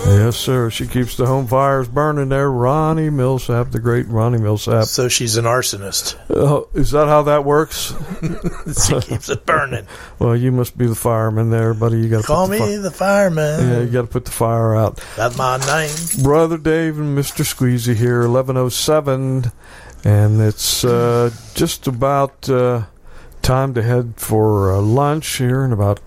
Yes, sir. She keeps the home fires burning there. Ronnie Millsap, the great Ronnie Millsap. So she's an arsonist. Is that how that works? She keeps it burning. Well, you must be the fireman there, buddy. You got to call me the fireman. Yeah, you got to put the fire out. That's my name. Brother Dave and Mr. Squeezy here, 11:07, and it's just about time to head for lunch here in about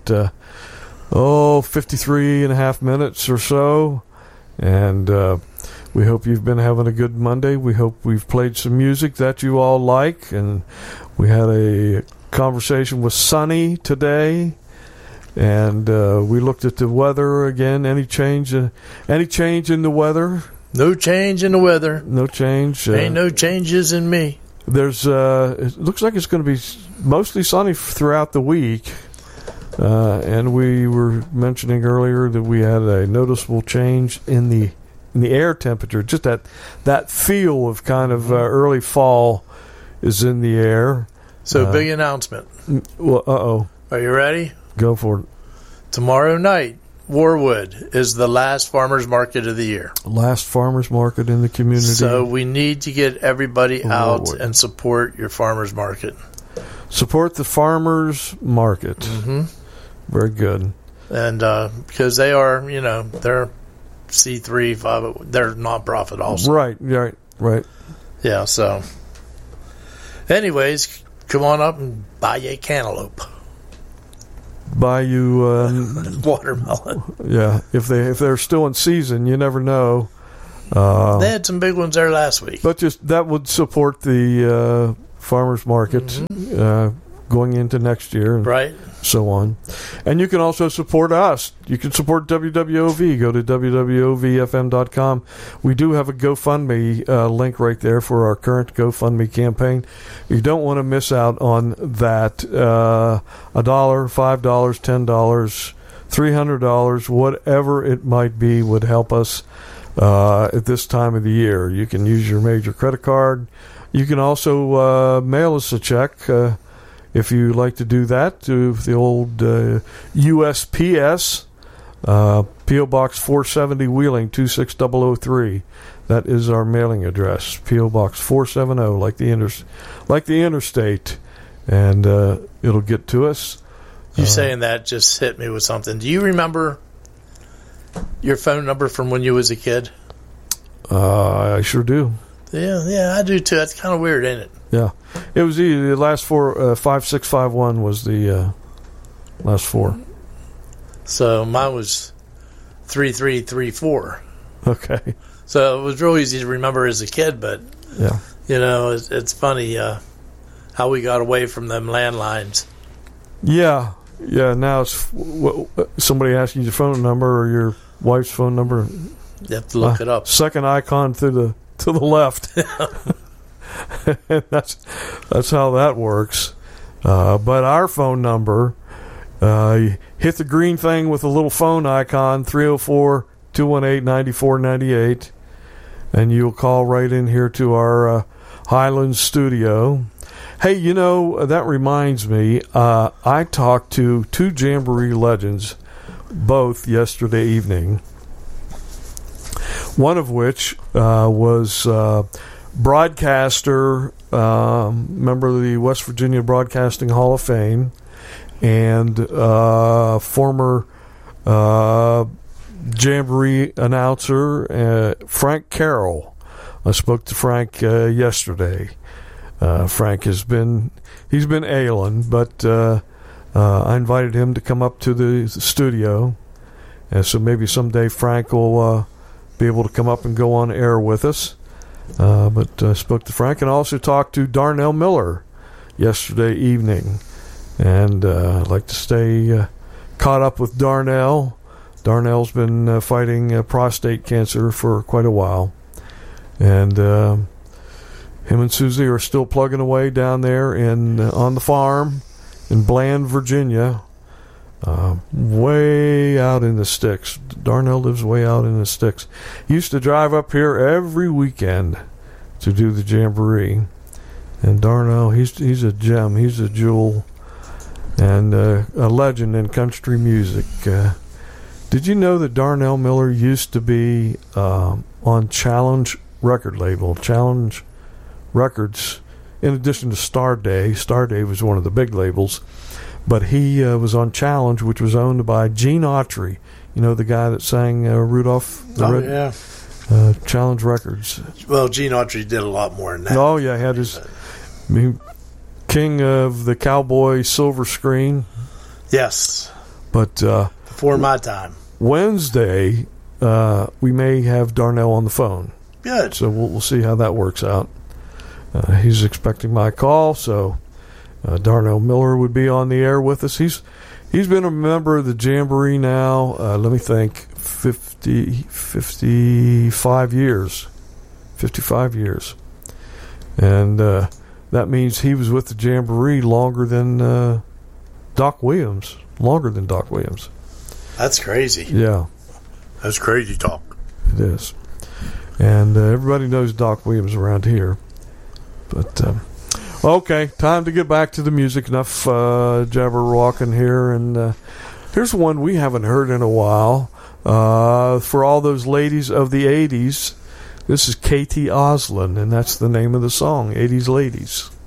53 and a half minutes or so. And we hope you've been having a good Monday. We hope we've played some music that you all like. And we had a conversation with Sonny today. And we looked at the weather again. Any change in the weather? No change in the weather. No change. Ain't no changes in me. There's it looks like it's going to be mostly sunny throughout the week. And we were mentioning earlier that we had a noticeable change in the air temperature. Just that feel of kind of early fall is in the air. So big announcement. Well, Are you ready? Go for it. Tomorrow night, Warwood is the last farmers market of the year. Last farmers market in the community. So we need to get everybody out and support your farmers market. Support the farmers market. Mm-hmm. Very good. And because they are, they're C3, they're nonprofit also. Right. Yeah, so. Anyways, come on up and buy you a cantaloupe. Buy you watermelon. Yeah, if they're still in season, you never know. They had some big ones there last week. But just that would support the farmers market going into next year, and right? So on. And you can also support us. You can support WWOV. Go to WWOVFM.com. We do have a GoFundMe link right there for our current GoFundMe campaign. You don't want to miss out on that. $1, $5, $10, $300, whatever it might be would help us at this time of the year. You can use your major credit card. You can also mail us a check if you like to do that, to the old USPS, P.O. Box 470, Wheeling, 26003. That is our mailing address, P.O. Box 470, like the interstate, and it'll get to us. You saying that just hit me with something. Do you remember your phone number from when you was a kid? I sure do. Yeah, I do too. That's kind of weird, ain't it? Yeah, it was the last four. 5651 was the last four. So mine was 3334. Okay. So it was real easy to remember as a kid, but yeah, it's funny how we got away from them landlines. Yeah. Now it's somebody asks you your phone number or your wife's phone number. You have to look it up. Second icon to the left. That's how that works. But our phone number, hit the green thing with the little phone icon, 304-218-9498, and you'll call right in here to our Highlands studio. Hey, that reminds me, I talked to two Jamboree legends both yesterday evening. One of which was broadcaster, member of the West Virginia Broadcasting Hall of Fame, and former Jamboree announcer Frank Carroll. I spoke to Frank yesterday. Frank he's been ailing, but I invited him to come up to the studio, and so maybe someday Frank will be able to come up and go on air with us. But I spoke to Frank and also talked to Darnell Miller yesterday evening, and I'd like to stay caught up with Darnell. Darnell's been fighting prostate cancer for quite a while, and him and Susie are still plugging away down there on the farm in Bland, Virginia, way out in the sticks. Darnell lives way out in the sticks. He used to drive up here every weekend to do the Jamboree. And Darnell, he's a gem. He's a jewel and a legend in country music. Did you know that Darnell Miller used to be on Challenge record label, Challenge Records, in addition to Star Day? Star Day was one of the big labels, but he was on Challenge, which was owned by Gene Autry. You know, the guy that sang Rudolph the Red, yeah. Challenge Records. Well, Gene Autry did a lot more than that. Oh, yeah, he had his king of the cowboy silver screen. Yes. But before my time. Wednesday, we may have Darnell on the phone. Good. So we'll see how that works out. He's expecting my call, so Darnell Miller would be on the air with us. He's been a member of the Jamboree now, let me think, 55 years. 55 years. And that means he was with the Jamboree longer than Doc Williams. Longer than Doc Williams. That's crazy. Yeah. That's crazy talk. It is. And everybody knows Doc Williams around here. But, okay, time to get back to the music. Enough jabber-walking here. And here's one we haven't heard in a while. For all those ladies of the 80s, this is Katie Oslin, and that's the name of the song, 80s Ladies.